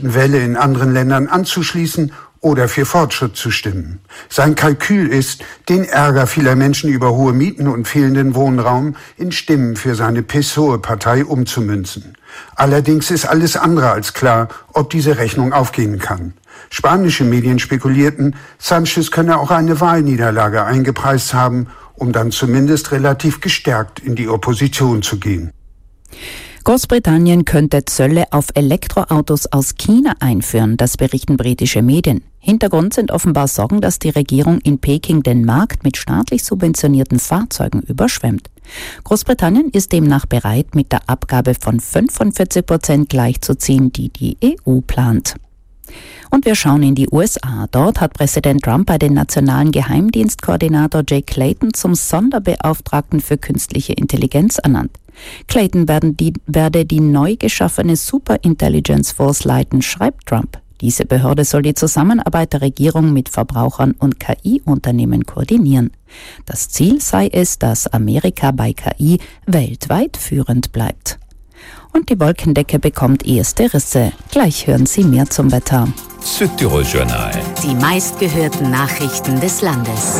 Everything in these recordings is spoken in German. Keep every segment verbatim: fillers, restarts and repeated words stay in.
rechten Welle in anderen Ländern anzuschließen oder für Fortschritt zu stimmen. Sein Kalkül ist, den Ärger vieler Menschen über hohe Mieten und fehlenden Wohnraum in Stimmen für seine P S O E-Partei umzumünzen. Allerdings ist alles andere als klar, ob diese Rechnung aufgehen kann. Spanische Medien spekulierten, Sánchez könne auch eine Wahlniederlage eingepreist haben, um dann zumindest relativ gestärkt in die Opposition zu gehen. Großbritannien könnte Zölle auf Elektroautos aus China einführen, das berichten britische Medien. Hintergrund sind offenbar Sorgen, dass die Regierung in Peking den Markt mit staatlich subventionierten Fahrzeugen überschwemmt. Großbritannien ist demnach bereit, mit der Abgabe von fünfundvierzig Prozent gleichzuziehen, die die E U plant. Und wir schauen in die U S A. Dort hat Präsident Trump bei den nationalen Geheimdienstkoordinator Jay Clayton zum Sonderbeauftragten für künstliche Intelligenz ernannt. Clayton werden die, werde die neu geschaffene Superintelligence Force leiten, schreibt Trump. Diese Behörde soll die Zusammenarbeit der Regierung mit Verbrauchern und K I-Unternehmen koordinieren. Das Ziel sei es, dass Amerika bei K I weltweit führend bleibt. Und die Wolkendecke bekommt erste Risse. Gleich hören Sie mehr zum Wetter. Südtirol-Journal. Die meistgehörten Nachrichten des Landes.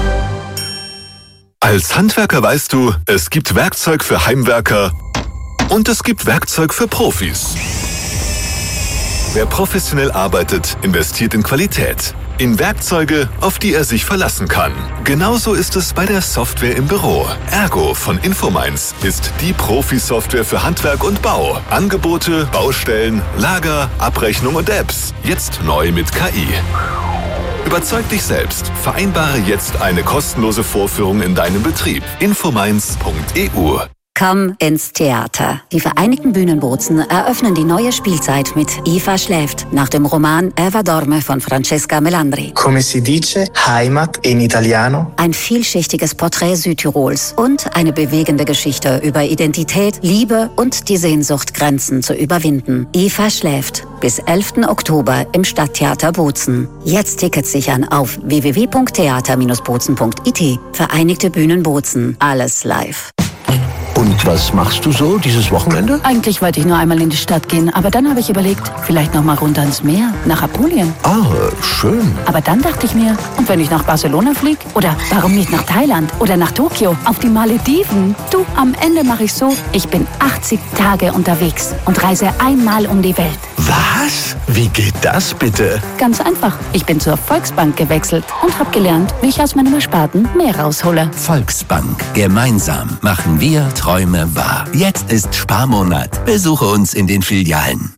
Als Handwerker weißt du, es gibt Werkzeug für Heimwerker und es gibt Werkzeug für Profis. Wer professionell arbeitet, investiert in Qualität, in Werkzeuge, auf die er sich verlassen kann. Genauso ist es bei der Software im Büro. Ergo von Infominds ist die Profi-Software für Handwerk und Bau. Angebote, Baustellen, Lager, Abrechnung und Apps. Jetzt neu mit K I. Überzeug dich selbst. Vereinbare jetzt eine kostenlose Vorführung in deinem Betrieb. infominds punkt e u. Komm ins Theater. Die Vereinigten Bühnenbozen eröffnen die neue Spielzeit mit Eva schläft, nach dem Roman Eva dorme von Francesca Melandri. Come si dice, Heimat in Italiano. Ein vielschichtiges Porträt Südtirols und eine bewegende Geschichte über Identität, Liebe und die Sehnsucht, Grenzen zu überwinden. Eva schläft. Bis elften Oktober im Stadttheater Bozen. Jetzt Tickets sichern auf w w w punkt theater Bindestrich bozen punkt i t. Vereinigte Bühnen Bozen. Alles live. Und was machst du so dieses Wochenende? Eigentlich wollte ich nur einmal in die Stadt gehen, aber dann habe ich überlegt, vielleicht noch mal runter ins Meer, nach Apulien. Ah, schön. Aber dann dachte ich mir, und wenn ich nach Barcelona fliege? Oder warum nicht nach Thailand? Oder nach Tokio? Auf die Malediven? Du, am Ende mache ich so, ich bin achtzig Tage unterwegs und reise einmal um die Welt. Was? Wie geht das bitte? Ganz einfach. Ich bin zur Volksbank gewechselt und habe gelernt, wie ich aus meinem Ersparten mehr raushole. Volksbank. Gemeinsam machen wir Träume wahr. Jetzt ist Sparmonat. Besuche uns in den Filialen.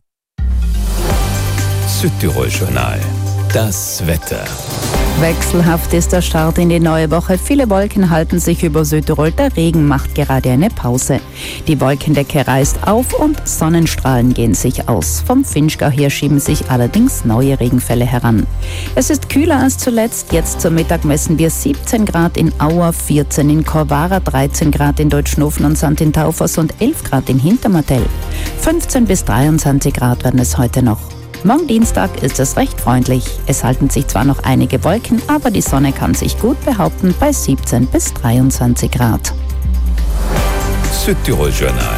Südtirol-Journal. Das Wetter. Wechselhaft ist der Start in die neue Woche. Viele Wolken halten sich über Südtirol. Der Regen macht gerade eine Pause. Die Wolkendecke reißt auf und Sonnenstrahlen gehen sich aus. Vom Finchgau her schieben sich allerdings neue Regenfälle heran. Es ist kühler als zuletzt. Jetzt zum Mittag messen wir siebzehn Grad in Auer, vierzehn in Korvara, dreizehn Grad in Deutschnofen und Sankt in Taufers und elf Grad in Hintermartell. fünfzehn bis dreiundzwanzig Grad werden es heute noch. Morgen Dienstag ist es recht freundlich. Es halten sich zwar noch einige Wolken, aber die Sonne kann sich gut behaupten bei siebzehn bis dreiundzwanzig Grad. Südtirol-Journal.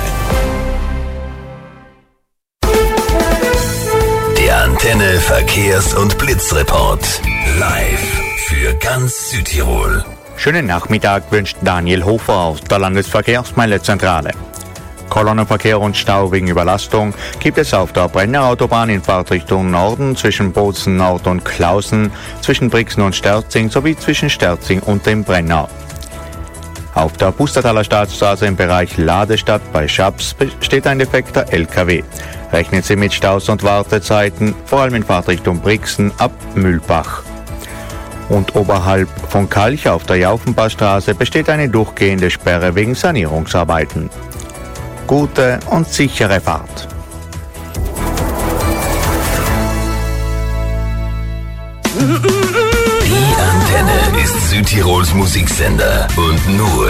Der Antenne Verkehrs- und Blitzreport. Live für ganz Südtirol. Schönen Nachmittag wünscht Daniel Hofer aus der Landesverkehrsmeldezentrale. Kolonnenverkehr und Stau wegen Überlastung gibt es auf der Brennerautobahn in Fahrtrichtung Norden zwischen Bozen Nord und Klausen, zwischen Brixen und Sterzing sowie zwischen Sterzing und dem Brenner. Auf der Pustertaler Staatsstraße im Bereich Ladestadt bei Schaps besteht ein defekter L K W. Rechnen Sie mit Staus und Wartezeiten, vor allem in Fahrtrichtung Brixen ab Mühlbach. Und oberhalb von Kalch auf der Jaufenbachstraße besteht eine durchgehende Sperre wegen Sanierungsarbeiten. Gute und sichere Fahrt. Die Antenne ist Südtirols Musiksender und nur